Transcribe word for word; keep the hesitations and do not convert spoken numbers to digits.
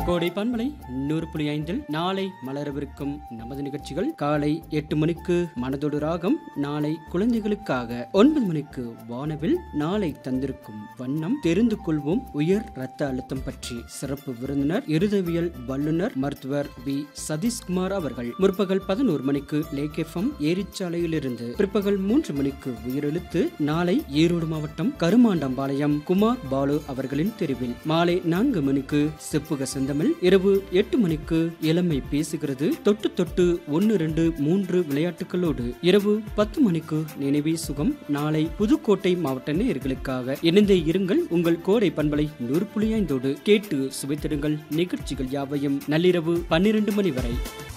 கோடை பண்பலை நூறு புள்ளி ஐந்தில் நாளை மலரவிருக்கும் நமது நிகழ்ச்சிகள் காலை எட்டு மணிக்கு மனதோடு ராகம், நாளை குழந்தைகளுக்காக ஒன்பது மணிக்கு வானவில், நாளை தந்திருக்கும் வண்ணம் தெரிந்து கொள்வோம் உயர் ரத்த அழுத்தம் பற்றி சிறப்பு விருந்தினர் இருதவியல் வல்லுநர் மருத்துவர் வி சதீஷ்குமார் அவர்கள். முற்பகல் பதினோரு மணிக்கு லேக் எஃப்எம் ஏரிச்சாலையிலிருந்து, பிற்பகல் மூன்று மணிக்கு உயிரெழுத்து, நாளை ஈரோடு மாவட்டம் கருமாண்டம்பாளையம் குமார் பாலு அவர்களின் தெருவில், மாலை நான்கு மணிக்கு செப்புக செந்தமிழ், இரவு எட்டு மணிக்கு இளமை பேசுகிறது, தொட்டு தொட்டு ஒன்னு ரெண்டு மூன்று விளையாட்டுகளோடு, இரவு பத்து மணிக்கு நினைவே சுகம். நாளை புதுக்கோட்டை மாவட்ட நேயர்களுக்காக இணைந்தே இருங்கள் உங்கள் கோடை பண்பலை நூறு புள்ளி ஐந்தோடு. கேட்டு சுவைத்திடுங்கள் நிகழ்ச்சிகள் யாவையும் நள்ளிரவு பன்னிரண்டு மணி வரை.